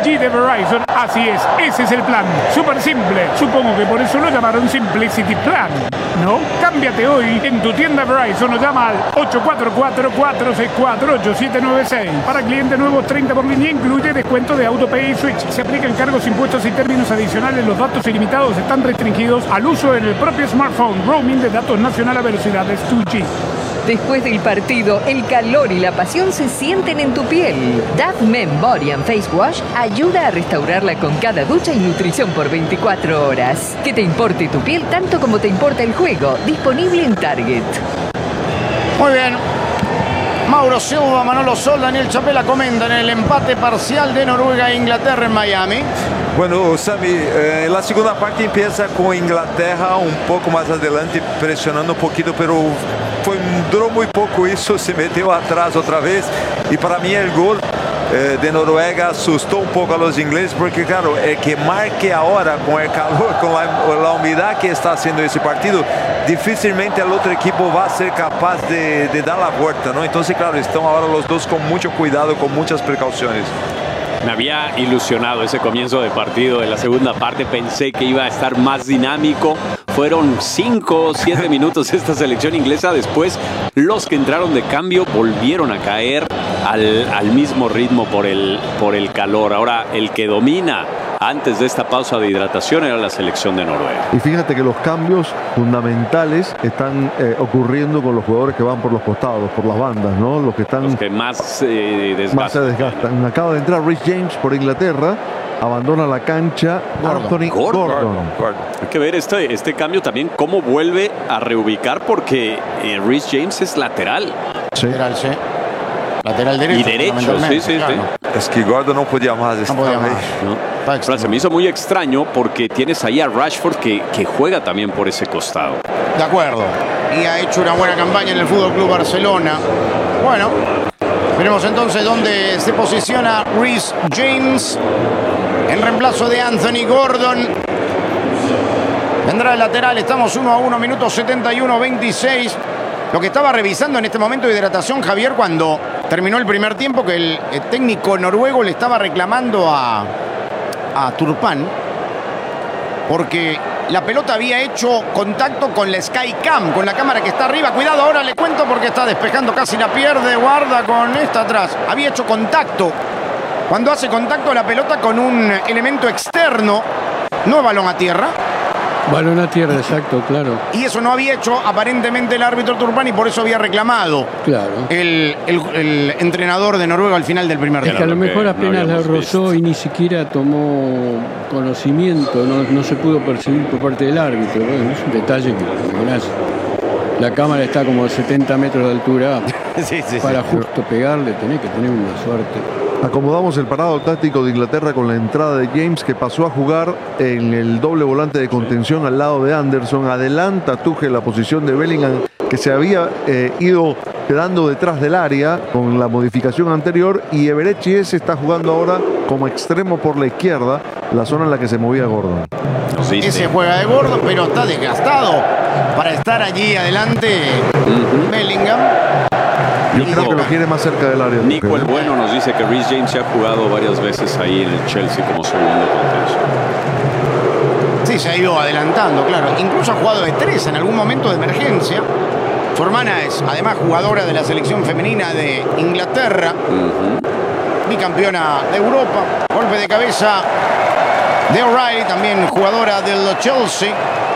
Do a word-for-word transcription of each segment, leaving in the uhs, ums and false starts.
G de Verizon. Así es, ese es el plan. Súper simple. Supongo que por eso lo llamaron Simplicity Plan, ¿no? Cámbiate hoy en tu tienda Verizon o llama al ocho cuatro cuatro, cuatro seis cuatro, ocho siete nueve seis. Para clientes nuevos, treinta por línea, incluye descuento de AutoPay y Switch. Se aplican cargos, impuestos y términos adicionales. Los datos ilimitados están restringidos al uso en el propio smartphone. Roaming de datos nacional a velocidades dos G. Después del partido, el calor y la pasión se sienten en tu piel. Dove Men Body and Face Wash ayuda a restaurarla con cada ducha y nutrición por veinticuatro horas. Que te importe tu piel tanto como te importa el juego. Disponible en Target. Muy bien. Mauro Silva, Manolo Sol, Daniel Chapela comentan el empate parcial de Noruega e Inglaterra en Miami. Bueno, Sami, eh, la segunda parte empieza con Inglaterra un poco más adelante, presionando un poquito, pero fue, duró muy poco eso, se metió atrás otra vez. Y para mí el gol eh, de Noruega asustó un poco a los ingleses, porque claro, el que marque ahora con el calor, con la, la humedad que está haciendo ese partido, difícilmente el otro equipo va a ser capaz de, de dar la vuelta, ¿no? Entonces, claro, están ahora los dos con mucho cuidado, con muchas precauciones. Me había ilusionado ese comienzo de partido de la segunda parte. Pensé que iba a estar más dinámico. Fueron cinco o siete minutos esta selección inglesa. Después, los que entraron de cambio volvieron a caer al, al mismo ritmo por el, por el calor. Ahora, el que domina antes de esta pausa de hidratación era la selección de Noruega. Y fíjate que los cambios fundamentales están eh, ocurriendo con los jugadores que van por los costados, por las bandas, ¿no? Los que están los que más, eh, desgastan. más se desgastan. Acaba de entrar Rhys James por Inglaterra. Abandona la cancha Anthony Gordon. Gordon. Gordon. Hay que ver este, este cambio también, cómo vuelve a reubicar, porque eh, Rhys James es lateral. Sí. Lateral, sí. Lateral derecho. Y derecho, sí, sí, claro. sí. Es que Gordon no podía más estar No podía ahí. más. ¿No? Pero se me hizo muy extraño porque tienes ahí a Rashford que, que juega también por ese costado. De acuerdo. Y ha hecho una buena campaña en el Fútbol Club Barcelona. Bueno, veremos entonces dónde se posiciona Rhys James en reemplazo de Anthony Gordon. Vendrá el lateral. Estamos uno a uno, minuto setenta y uno veintiséis. Lo que estaba revisando en este momento de hidratación, Javier, cuando terminó el primer tiempo, que el, el técnico noruego le estaba reclamando a, a Turpan, porque la pelota había hecho contacto con la Skycam, con la cámara que está arriba. Cuidado, ahora le cuento porque está despejando, casi la pierde, guarda con esta atrás. Había hecho contacto. Cuando hace contacto la pelota con un elemento externo, no balón a tierra. Balón a tierra, exacto, claro. Y eso no había hecho aparentemente el árbitro Turpan y por eso había reclamado claro. el, el, el entrenador de Noruega al final del primer tiempo. Es que a lo mejor apenas la rozó y ni siquiera tomó conocimiento, no, no se pudo percibir por parte del árbitro. Bueno, es un detalle que, gracias. La cámara está como a setenta metros de altura. sí, sí, para sí. justo pegarle, tenés que tener una suerte. Acomodamos el parado táctico de Inglaterra con la entrada de James, que pasó a jugar en el doble volante de contención al lado de Anderson. Adelanta Tuchel la posición de Bellingham, que se había eh, ido quedando detrás del área con la modificación anterior, y Eberechi ese está jugando ahora como extremo por la izquierda, la zona en la que se movía Gordon. Sí, Ese sí. juega de gordo, pero está desgastado para estar allí adelante. Uh-huh. Bellingham. Yo creo que lo quiere más cerca del área. Nico el Bueno nos dice que Rhys James se ha jugado varias veces ahí en el Chelsea como segundo contención. Sí, se ha ido adelantando, claro. Incluso ha jugado de tres en algún momento de emergencia. Su hermana es además jugadora de la selección femenina de Inglaterra. Uh-huh. Bicampeona de Europa. Golpe de cabeza de O'Reilly, también jugadora del Chelsea.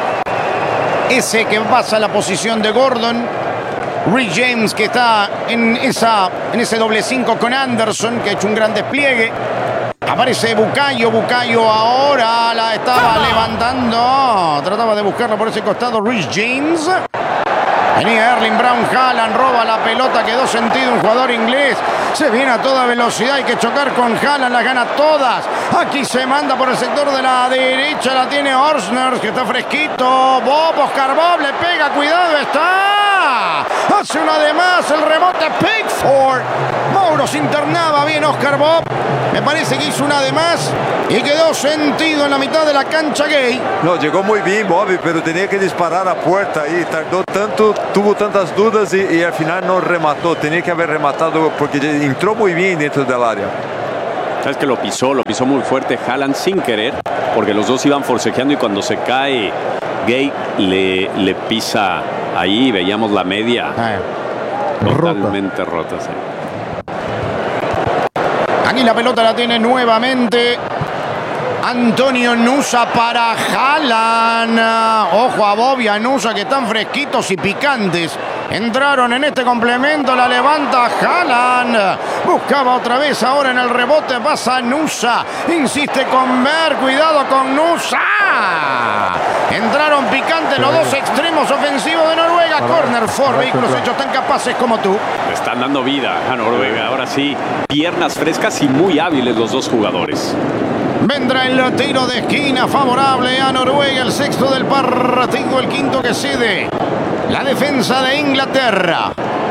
Ese que pasa a la posición de Gordon. Rhys James, que está en, esa, en ese doble cinco con Anderson, que ha hecho un gran despliegue. Aparece Bukayo, Bukayo ahora la estaba levantando. Trataba de buscarla por ese costado Rhys James. Venía Erling Brown Haaland, roba la pelota, quedó sentido un jugador inglés. Se viene a toda velocidad, hay que chocar con Haaland, las gana todas. Aquí se manda por el sector de la derecha, la tiene Orsner, que está fresquito. Bob, Oscar Bob, le pega, cuidado, está. Hace una de más, el rebote Pickford. Mauro se internaba bien Oscar Bob. Me parece que hizo una de más y quedó sentido en la mitad de la cancha Gay. No, llegó muy bien Bobby, pero tenía que disparar a puerta y tardó tanto, tuvo tantas dudas y, y al final no remató. Tenía que haber rematado porque entró muy bien dentro del área. Sabes que lo pisó, lo pisó muy fuerte Haaland sin querer, porque los dos iban forcejeando y cuando se cae Gay le, le pisa ahí, veíamos la media Eh. totalmente rota. Sí. Aquí la pelota la tiene nuevamente Antonio Nusa para Haaland. Ojo a Bobby, a Nusa, que están fresquitos y picantes. Entraron en este complemento, la levanta Haaland. Buscaba otra vez ahora en el rebote, pasa Nusa. Insiste con Ver, cuidado con Nusa. Entraron picantes los dos extremos ofensivos de Noruega. Corner for vehículos hechos tan capaces como tú. Le están dando vida a Noruega. Ahora sí, piernas frescas y muy hábiles los dos jugadores. Vendrá el tiro de esquina favorable a Noruega, el sexto del partido, el quinto que cede la defensa de Inglaterra.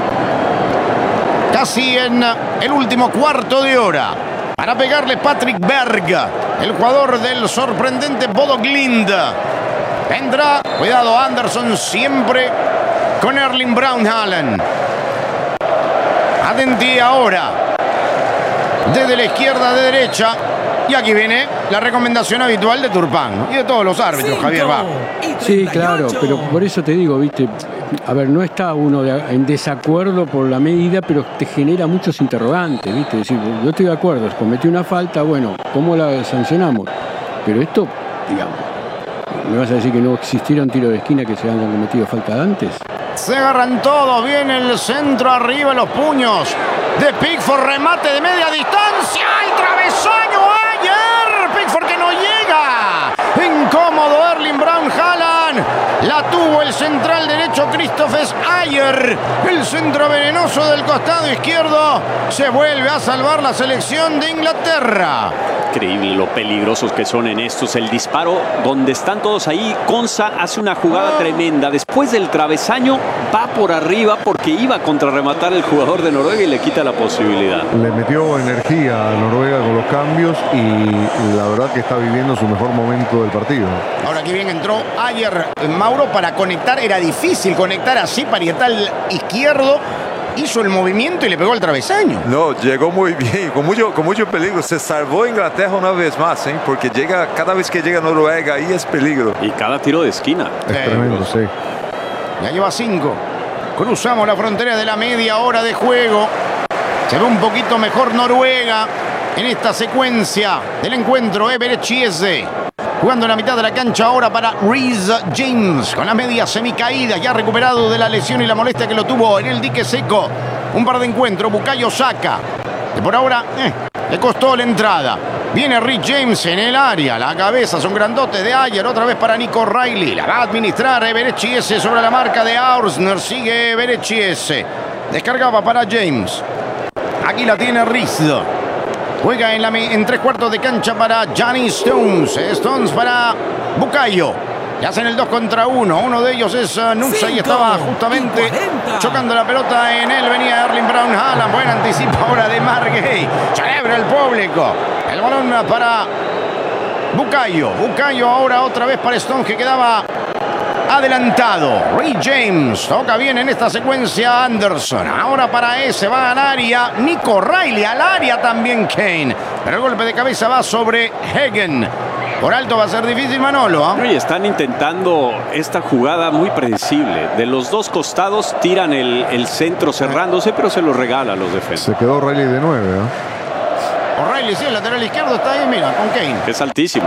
Casi en el último cuarto de hora para pegarle Patrick Berg, el jugador del sorprendente Bodo Glimt. Vendrá, cuidado Anderson, siempre con Erling Braut Haaland. Atenti ahora desde la izquierda de derecha. Y aquí viene la recomendación habitual de Turpán y de todos los árbitros, Javier va. Sí, claro, pero por eso te digo, viste, a ver, no está uno de, en desacuerdo por la medida, pero te genera muchos interrogantes, viste, es decir, yo estoy de acuerdo, cometió una falta, bueno, ¿cómo la sancionamos? Pero esto, digamos, ¿me vas a decir que no existieron tiros de esquina que se hayan cometido falta antes? Se agarran todos, viene el centro arriba, los puños de Pickford, remate de media distancia, el travesaño ayer, Pickford que no llega, incómodo Erling Braut Haaland, la tuvo el central derecho Christopher Ayer, el centro venenoso del costado izquierdo, se vuelve a salvar la selección de Inglaterra. Increíble lo peligrosos que son en estos. El disparo donde están todos ahí. Konsa hace una jugada tremenda. Después del travesaño va por arriba porque iba a contrarrematar el jugador de Noruega y le quita la posibilidad. Le metió energía a Noruega con los cambios y la verdad que está viviendo su mejor momento del partido. Ahora que bien entró ayer Mauro para conectar. Era difícil conectar así, parietal izquierdo. Hizo el movimiento y le pegó al travesaño. No, llegó muy bien, con mucho, con mucho peligro. Se salvó Inglaterra una vez más, ¿eh? Porque llega, cada vez que llega Noruega, ahí es peligro. Y cada tiro de esquina. Es Sí. tremendo, sí. Ya lleva cinco. Cruzamos la frontera de la media hora de juego. Se ve un poquito mejor Noruega en esta secuencia del encuentro. Everett Chiese jugando en la mitad de la cancha ahora para Reece James con la media semicaída, ya recuperado de la lesión y la molestia que lo tuvo en el dique seco. Un par de encuentros, Bukayo Saka, que por ahora eh, le costó la entrada. Viene Reece James en el área, la cabeza son grandotes de Ayer, otra vez para Nico Riley. La va a administrar Everett Chiese sobre la marca de Aursner. Sigue Everett Chiese. Descargaba para James. Aquí la tiene Reece. Juega en, la, en tres cuartos de cancha para Johnny Stones. Stones para Bukayo. Le hacen el dos contra uno. Uno de ellos es uh, Nusa y estaba justamente chocando la pelota en él. Venía Erling Braut Haaland. Buen anticipo ahora de Margay. Celebra el público. El balón para Bukayo. Bukayo ahora otra vez para Stones que quedaba adelantado. Reece James toca bien en esta secuencia Anderson. Ahora para ese va al área Nico Riley, al área también Kane. Pero el golpe de cabeza va sobre Hagen. Por alto va a ser difícil Manolo, ¿eh? Y están intentando esta jugada muy predecible. De los dos costados tiran el, el centro cerrándose, pero se lo regala a los defensas. Se quedó Riley de nueve, ¿eh? O'Reilly, sí, el lateral izquierdo está ahí, mira, con Kane. Es altísimo.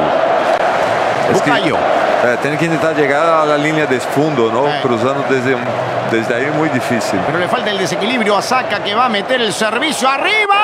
Es que, Bukayo. eh, tiene que intentar llegar a la línea de fondo, ¿no? Eh. Cruzando desde, desde ahí muy difícil. Pero le falta el desequilibrio a Saka que va a meter el servicio arriba.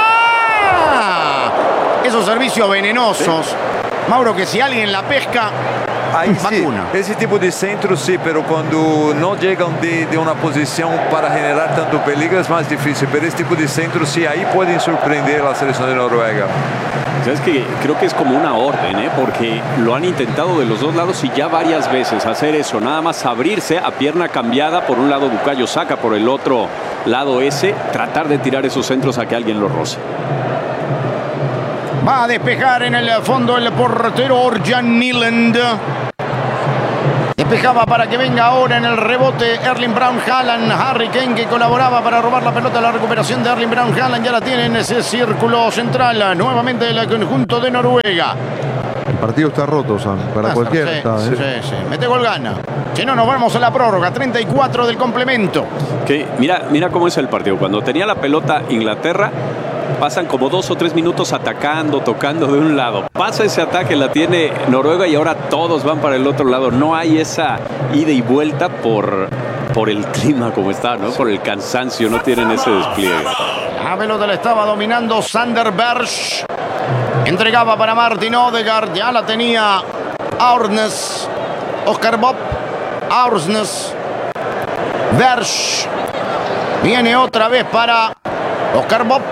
Esos servicios venenosos. Sí. Mauro, que si alguien la pesca, Ahí sí, vacuna. ese tipo de centro sí, pero cuando no llegan de, de una posición para generar tanto peligro es más difícil. Pero este tipo de centro sí, ahí pueden sorprender a la selección de Noruega. Es que creo que es como una orden, ¿eh? Porque lo han intentado de los dos lados y ya varias veces hacer eso, nada más abrirse a pierna cambiada, por un lado Bukayo Saka, por el otro lado ese, tratar de tirar esos centros a que alguien los roce. Va a despejar en el fondo el portero Orjan Nyland. Despejaba para que venga ahora en el rebote Erling Brown Haaland. Harry Kane, que colaboraba para robar la pelota. La recuperación de Erling Brown Haaland. Ya la tiene en ese círculo central. Nuevamente el conjunto de Noruega. El partido está roto, Sam. Para Ah, cualquiera. sí, está, sí, ¿eh? sí, sí. Mete gol, gana. Si no, nos vamos a la prórroga. treinta y cuatro del complemento. Que mira, mira cómo es el partido. Cuando tenía la pelota Inglaterra, pasan como dos o tres minutos atacando, tocando de un lado. Pasa ese ataque, la tiene Noruega y ahora todos van para el otro lado. No hay esa ida y vuelta por, por el clima como está, ¿no? Por el cansancio, no tienen ese despliegue. La pelota la estaba dominando Sander Berge. Entregaba para Martin Odegaard. Ya la tenía Aurnes. Oscar Bob. Aurnes. Berge. Viene otra vez para Oscar Bob.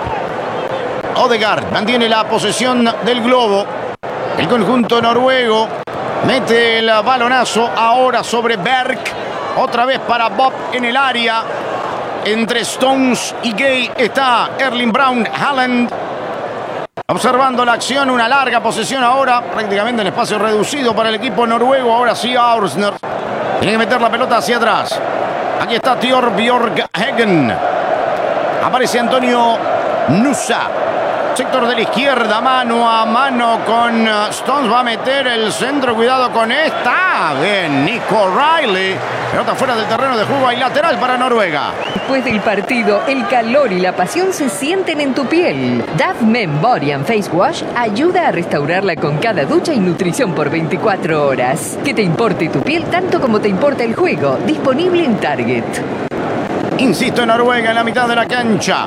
Odegaard mantiene la posesión del globo. El conjunto noruego mete el balonazo ahora sobre Berg. Otra vez para Bob en el área. Entre Stones y Gay está Erling Brown Haaland. Observando la acción, una larga posesión ahora, prácticamente en espacio reducido para el equipo noruego. Ahora sí Aursner. Tiene que meter la pelota hacia atrás. Aquí está Thior Bjorg Hagen. Aparece Antonio Nusa. Sector de la izquierda, mano a mano con Stones. Va a meter el centro. Cuidado con esta. Bien, Nico Riley. Pelota fuera del terreno de juego y lateral para Noruega. Después del partido, el calor y la pasión se sienten en tu piel. Dove Men Body and Face Wash ayuda a restaurarla con cada ducha y nutrición por veinticuatro horas. Que te importe tu piel tanto como te importa el juego. Disponible en Target. Insisto, en Noruega en la mitad de la cancha.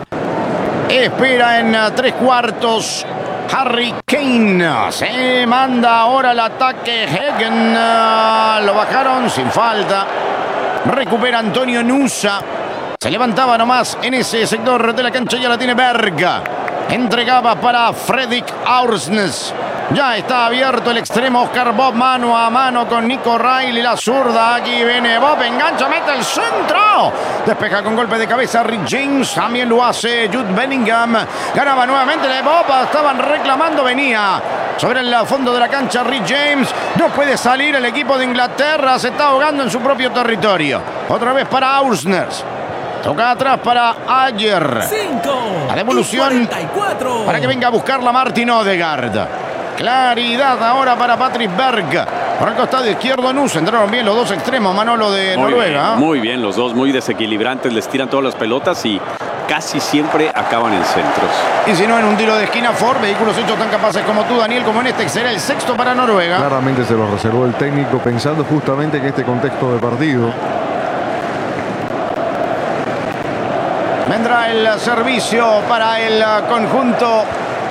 Espera en tres cuartos Harry Kane. Se manda ahora el ataque Hagen. Lo bajaron sin falta. Recupera Antonio Nusa. Se levantaba nomás en ese sector de la cancha. Ya la tiene Berga. Entregaba para Fredrik Aursnes. Ya está abierto el extremo Oscar Bob, mano a mano con Nico Riley, la zurda. Aquí viene Bob, engancha, mete el centro. Despeja con golpe de cabeza Rick James. También lo hace Jude Bellingham. Ganaba nuevamente de Bob. Estaban reclamando, venía sobre el fondo de la cancha Rick James. No puede salir el equipo de Inglaterra. Se está ahogando en su propio territorio. Otra vez para Aursners. Toca atrás para Ayer. La devolución para que venga a buscarla Martin Odegaard. Claridad ahora para Patrick Berg. Por el costado izquierdo Nus. Entraron bien los dos extremos, Manolo, de muy Noruega. Bien, muy bien, los dos muy desequilibrantes. Les tiran todas las pelotas y casi siempre acaban en centros. Y si no, en un tiro de esquina, Ford, vehículos hechos tan capaces como tú, Daniel, como en este, que será el sexto para Noruega. Claramente se lo reservó el técnico pensando justamente en este contexto de partido. Vendrá el servicio para el conjunto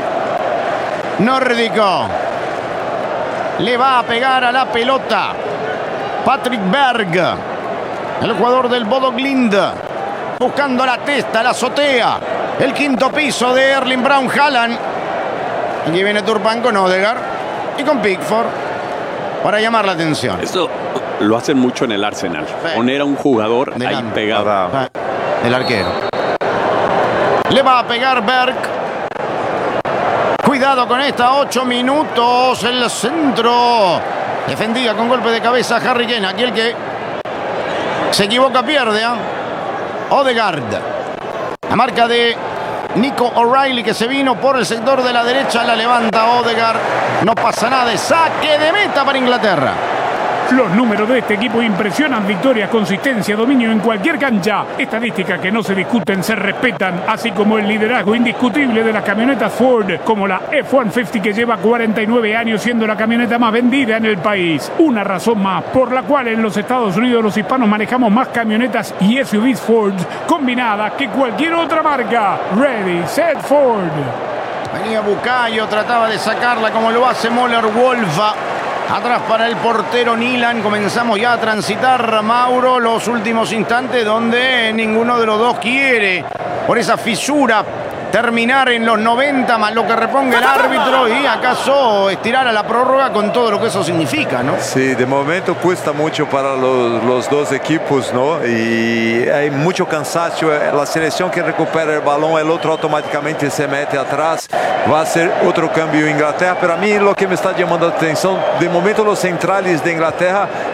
nórdico. Le va a pegar a la pelota Patrick Berg, el jugador del Bodo Glimt, buscando la testa, la azotea, el quinto piso de Erling Brown Haaland. Aquí viene Turpan con Odegaard y con Pickford para llamar la atención. Esto lo hacen mucho en el Arsenal. Sí. Poner a un jugador Delante. ahí pegado. Ah, el arquero. Le va a pegar Berg. Cuidado con esta, ocho minutos. El centro. Defendía con golpe de cabeza Harry Kane. Aquí el que se equivoca pierde. ¿eh? Odegaard. La marca de Nico O'Reilly, que se vino por el sector de la derecha. La levanta Odegaard. No pasa nada. De saque de meta para Inglaterra. Los números de este equipo impresionan: victorias, consistencia, dominio en cualquier cancha. Estadísticas que no se discuten, se respetan, así como el liderazgo indiscutible de las camionetas Ford, como la F ciento cincuenta, que lleva cuarenta y nueve años siendo la camioneta más vendida en el país. Una razón más por la cual en los Estados Unidos los hispanos manejamos más camionetas y S U Vs Ford combinadas que cualquier otra marca. Ready, set, Ford. Venía Bucayo, trataba de sacarla como lo hace Moller Wolfa. Atrás para el portero Nilan. Comenzamos ya a transitar, Mauro, los últimos instantes donde ninguno de los dos quiere, por esa fisura, terminar en los noventa más lo que reponga el árbitro y acaso estirar a la prórroga con todo lo que eso significa, ¿no? Sí, de momento cuesta mucho para los, los dos equipos, ¿no? Y hay mucho cansancio. La selección que recupera el balón, el otro automáticamente se mete atrás. Va a ser otro cambio en Inglaterra. Pero a mí lo que me está llamando la atención, de momento los centrales de Inglaterra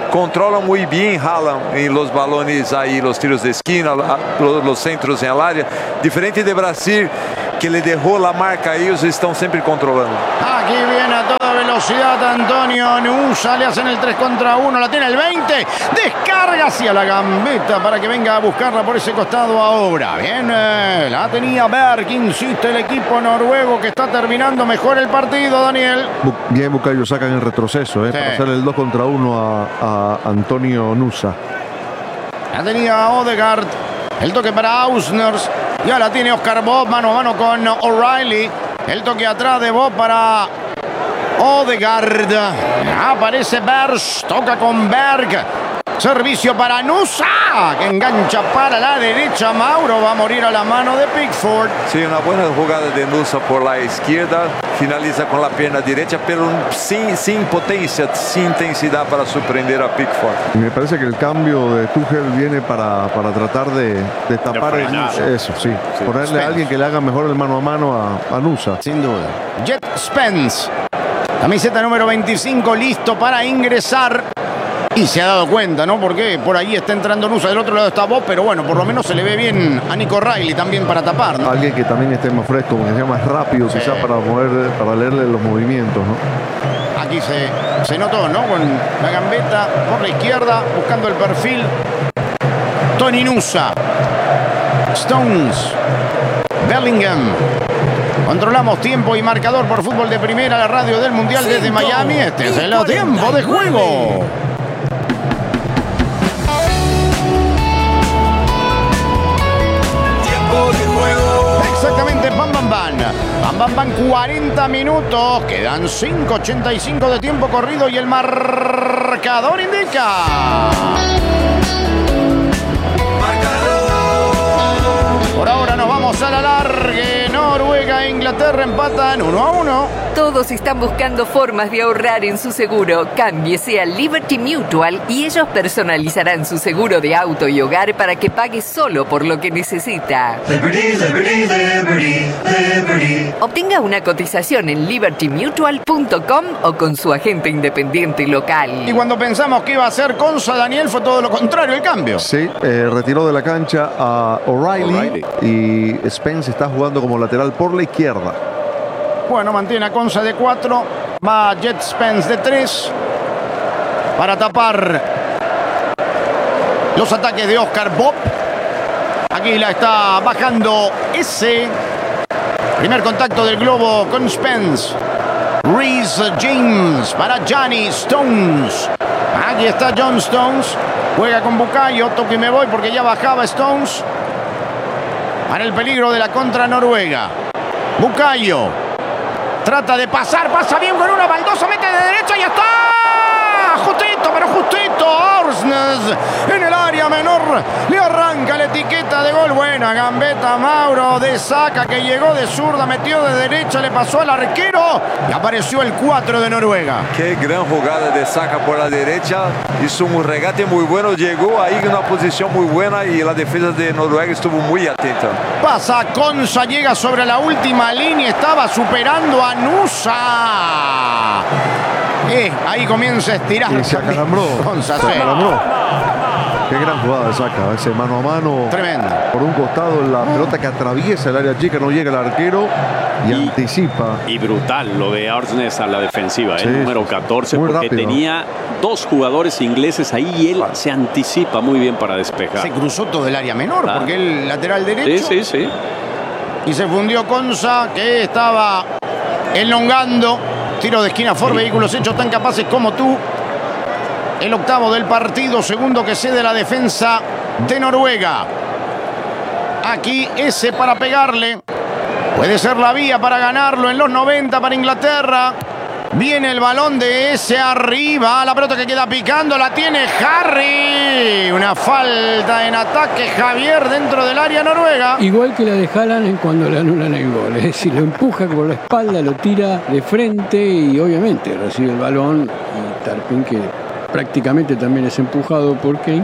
controlan muy bien Haaland en los balones ahí, los tiros de esquina, los, los centros en el área. Diferente de Brasil, que le dejó la marca, ellos están siempre controlando. Aquí viene a toda velocidad Antonio Nusa, le hacen el tres contra uno, la tiene el veinte, descarga hacia la gambeta para que venga a buscarla por ese costado ahora. Bien, eh, la tenía Berg, insiste el equipo noruego que está terminando mejor el partido, Daniel. Bien, Bukayo saca en el retroceso, eh, Sí. para hacer el dos contra uno a, a Antonio Nusa. La tenía Odegaard, el toque para Ausners, ya la tiene Oscar Bob, mano a mano con O'Reilly, el toque atrás de Bob para Odegaard, aparece Berg, toca con Berg, servicio para Nusa, que engancha para la derecha, Mauro va a morir a la mano de Pickford. Sí, una buena jugada de Nusa por la izquierda, finaliza con la pierna derecha, pero sin, sin potencia, sin intensidad para sorprender a Pickford. Y me parece que el cambio de Tuchel viene para, para tratar de, de tapar De el- frenar. eso, sí. Sí. Ponerle Spence. a alguien que le haga mejor el mano a mano a, a Nusa. Sin duda. Jet Spence, camiseta número veinticinco, listo para ingresar. Y se ha dado cuenta, ¿no? Porque por ahí está entrando Nusa, del otro lado está Bob, pero bueno, por lo menos se le ve bien a Nico Riley también para tapar, ¿no? Alguien que también esté más fresco, que sea más rápido, Sí. quizás para mover, para leerle los movimientos, ¿no? Aquí se, se notó, ¿no? Con la gambeta por la izquierda, buscando el perfil. Tony Nusa. Stones. Bellingham. Controlamos tiempo y marcador por Fútbol de Primera, la radio del Mundial desde Miami. Este es el tiempo de juego. Exactamente, bam, bam, bam. Bam, bam, bam, cuarenta minutos. Quedan cinco ochenta y cinco de tiempo corrido y el marcador indica. Por ahora nos vamos a la largue. Noruega e Inglaterra empatan uno a uno. Todos están buscando formas de ahorrar en su seguro. Cámbiese a Liberty Mutual y ellos personalizarán su seguro de auto y hogar para que pague solo por lo que necesita. Liberty, liberty, liberty, liberty. Obtenga una cotización en liberty mutual punto com o con su agente independiente local. Y cuando pensamos que iba a ser Consa, Daniel, fue todo lo contrario el cambio. Sí, eh, retiró de la cancha a O'Reilly, O'Reilly. y Spence está jugando como lateral por la izquierda. Bueno, mantiene a Consa de cuatro. Va Jet Spence de tres. Para tapar los ataques de Oscar Bob. Aquí la está bajando ese. Primer contacto del globo con Spence. Reece James para Johnny Stones. Aquí está John Stones. Juega con Bukayo. Toque y me voy porque ya bajaba Stones. Para el peligro de la contra Noruega. Bukayo. Trata de pasar, pasa bien con una baldosa, mete de derecha y está. Justito, pero justito. Orsnes en el área menor. Le arranca la etiqueta de gol. Buena gambeta, Mauro de Saca, que llegó de zurda, metió de derecha, le pasó al arquero y apareció el cuatro de Noruega. Qué gran jugada de Saka por la derecha, hizo un regate muy bueno, llegó ahí en una posición muy buena y la defensa de Noruega estuvo muy atenta. Pasa Consa, llega sobre la última línea, estaba superando a Nusa. Eh, ahí comienza a estirar. Y se acalambró. Consa, Se sí. acalambró. Qué gran jugada de Saca, ese mano a mano. Tremenda. Por un costado, la pelota que atraviesa el área chica, no llega el arquero y, Y- anticipa. Y brutal lo de Arsnes a la defensiva, el Sí, número catorce, muy porque rápido. tenía dos jugadores ingleses ahí y él se anticipa muy bien para despejar. Se cruzó todo el área menor, Claro. porque el lateral Sí, derecho. sí, sí. Y se fundió Consa, que estaba elongando. Tiro de esquina, for vehículos hechos tan capaces como tú. El octavo del partido, segundo que cede la defensa de Noruega. Aquí ese para pegarle. Puede ser la vía para ganarlo en los noventa para Inglaterra. Viene el balón de ese arriba. La pelota que queda picando la tiene Harry. Una falta en ataque, Javier, dentro del área noruega. Igual que la de Haaland cuando le anulan el gol. Es decir, lo empuja por la espalda, lo tira de frente y obviamente recibe el balón. Y Tarpin, que prácticamente también es empujado por Kane,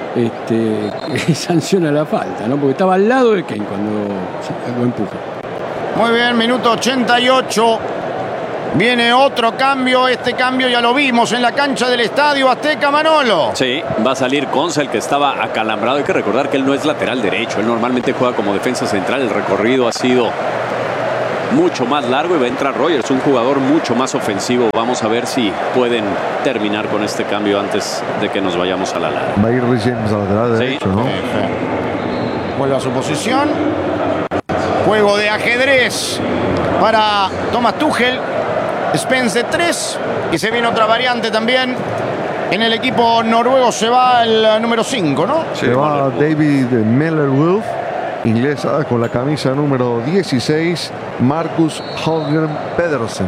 este, sanciona la falta, ¿no? Porque estaba al lado de Kane cuando lo empuja. Muy bien, minuto ochenta y ocho. Viene otro cambio, este cambio ya lo vimos en la cancha del Estadio Azteca, Manolo. Sí, va a salir Conza, el que estaba acalambrado. Hay que recordar que él no es lateral derecho, él normalmente juega como defensa central. El recorrido ha sido mucho más largo y va a entrar Rogers, un jugador mucho más ofensivo. Vamos a ver si pueden terminar con este cambio antes de que nos vayamos a la larga. Va a ir Rhys James a lateral Sí. derecho, ¿no? Vuelve a su posición. Juego de ajedrez para Thomas Tuchel. Spence de tres. Y se viene otra variante también. En el equipo noruego se va el número cinco, ¿no? Se va David Miller-Wolf, inglesa, con la camisa número dieciséis, Marcus Holmgren Pedersen.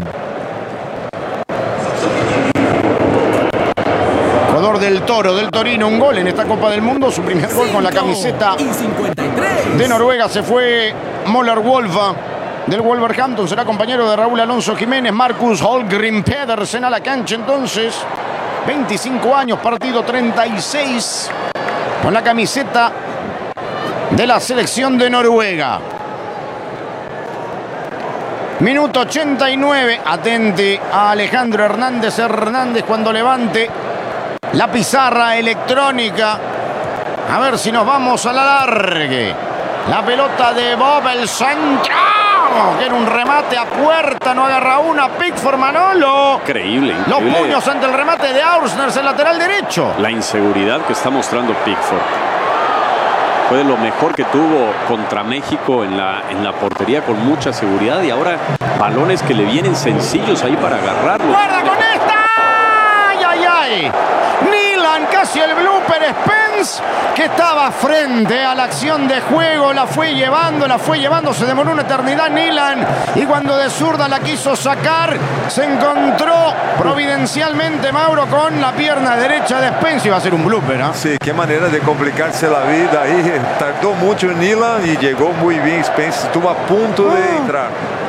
Jugador del Toro, del Torino, un gol en esta Copa del Mundo. Su primer gol con la camiseta de Noruega. Se fue Møller-Wolf del Wolverhampton. Será compañero de Raúl Alonso Jiménez. Marcus Holmgren Pedersen a la cancha entonces. veinticinco años, partido treinta y seis. Con la camiseta de la selección de Noruega. Minuto ochenta y nueve. Atente a Alejandro Hernández Hernández cuando levante la pizarra electrónica. A ver si nos vamos a la largue. La pelota de Bob, el centro. Que era un remate a puerta, no agarra una. Pickford, Manolo. Increíble, Los increíble. puños ante el remate de Aursnes, el lateral derecho. La inseguridad que está mostrando Pickford. Fue de lo mejor que tuvo contra México en la, en la portería, con mucha seguridad. Y ahora balones que le vienen sencillos ahí para agarrarlo. ¡Guarda con esta! ¡Ay, ay, ay! Nilan, casi el blooper. Spence, que estaba frente a la acción de juego, la fue llevando, la fue llevando. Se demoró una eternidad Nilan. Y cuando de zurda la quiso sacar, se encontró providencialmente Mauro con la pierna derecha de Spence. Iba a ser un blooper, ¿ah? Sí, qué manera de complicarse la vida ahí. Tardó mucho Nilan y llegó muy bien Spence. Estuvo a punto de entrar.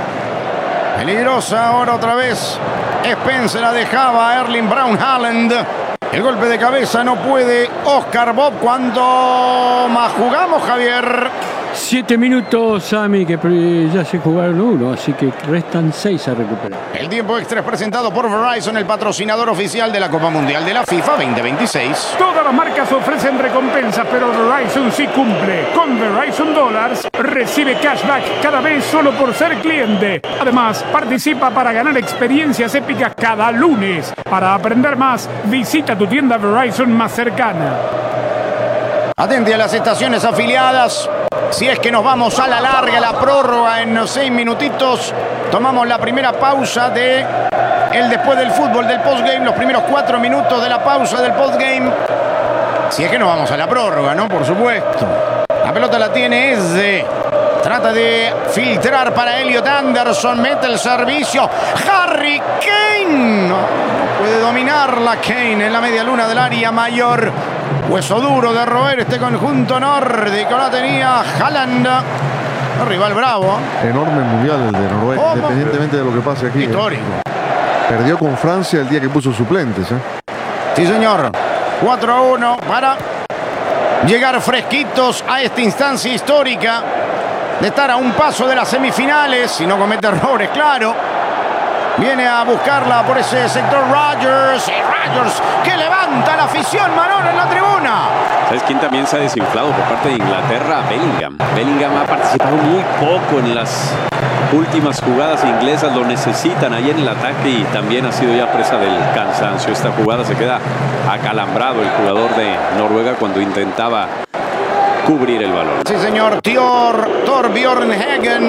Peligrosa ahora otra vez. Spence la dejaba a Erling Braun Haaland. El golpe de cabeza no puede Oscar Bob. ¿Cuánto más jugamos, Javier? Siete minutos, Sami, que pre- ya se jugaron uno, así que restan seis a recuperar. El tiempo extra es presentado por Verizon, el patrocinador oficial de la Copa Mundial de la FIFA veinte veintiséis. Todas las marcas ofrecen recompensas, pero Verizon sí cumple. Con Verizon Dollars recibe cashback cada vez solo por ser cliente. Además, participa para ganar experiencias épicas cada lunes. Para aprender más, visita tu tienda Verizon más cercana. Atente a las estaciones afiliadas. Si es que nos vamos a la larga, la prórroga en seis minutitos. Tomamos la primera pausa de el después del fútbol, del postgame. Los primeros cuatro minutos de la pausa del postgame. Si es que nos vamos a la prórroga, ¿no? Por supuesto. La pelota la tiene Eze. Trata de filtrar para Elliot Anderson. Mete el servicio. Harry Kane. No, no puede dominarla Kane en la media luna del área mayor. Hueso duro de roer este conjunto nórdico. La tenía Haaland. Un rival bravo. Enorme mundial el de Noruega, ¿Cómo? independientemente de lo que pase aquí. Histórico. Perdió con Francia el día que puso suplentes. ¿eh? Sí, señor. cuatro a uno para llegar fresquitos a esta instancia histórica de estar a un paso de las semifinales. Si no comete errores, claro. Viene a buscarla por ese sector Rodgers. Y Rodgers que levanta la afición, Manolo, en la tribuna. ¿Sabes quién también se ha desinflado por parte de Inglaterra? Bellingham. Bellingham ha participado muy poco en las últimas jugadas inglesas. Lo necesitan ahí en el ataque y también ha sido ya presa del cansancio. Esta jugada se queda acalambrado el jugador de Noruega cuando intentaba cubrir el balón. Sí, señor. Thor, Torbjörn Hagen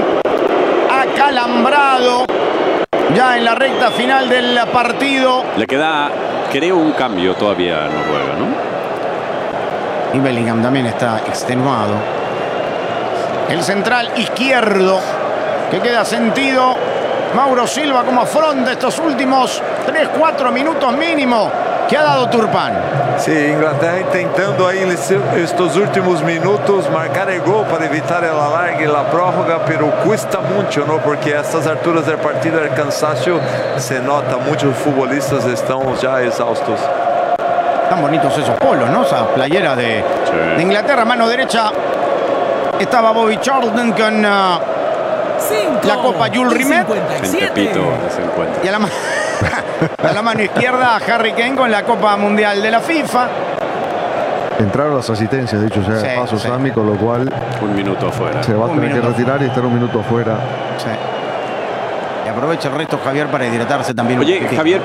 acalambrado ya en la recta final del partido. Le queda, creo, un cambio todavía a Noruega, ¿no? Y Bellingham también está extenuado. El central izquierdo que queda sentido. Mauro Silva, como afronta estos últimos tres cuatro minutos mínimo que ha dado Turpán. Sí, Inglaterra intentando ahí estos últimos minutos marcar el gol para evitar el alargue y la prórroga, pero cuesta mucho, ¿no? Porque a estas alturas del partido el cansancio se nota, muchos futbolistas están ya exhaustos. Tan bonitos esos polos, ¿no? Esa playera de, Sí. de Inglaterra. Mano derecha estaba Bobby Charlton con uh, la Copa Jules Rimet. En Tepito se encuentra. Y a la, ma- a la mano izquierda Harry Kane con la Copa Mundial de la FIFA. Entraron las asistencias, dicho sea de Sí, paso, sí. Sami, con lo cual Un minuto afuera. se va a Un tener que minuto retirar y estar un minuto afuera. Sí. Y aprovecha el resto Javier para hidratarse también un Oye, poquitito. Javier,